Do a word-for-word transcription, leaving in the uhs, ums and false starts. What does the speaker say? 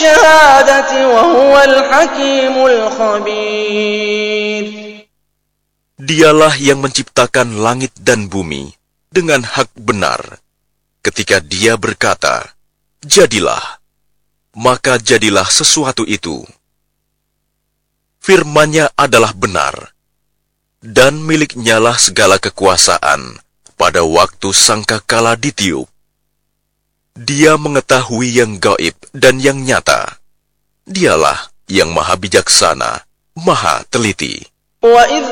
الشهادة وهو الحكيم الخبير. Dialah yang menciptakan langit dan bumi dengan hak benar. Ketika Dia berkata, jadilah, maka jadilah sesuatu itu. Firman-Nya adalah benar, dan milik-Nya lah segala kekuasaan pada waktu sangkakala ditiup. Dia mengetahui yang gaib dan yang nyata. Dialah yang maha bijaksana, maha teliti. وَإِذْ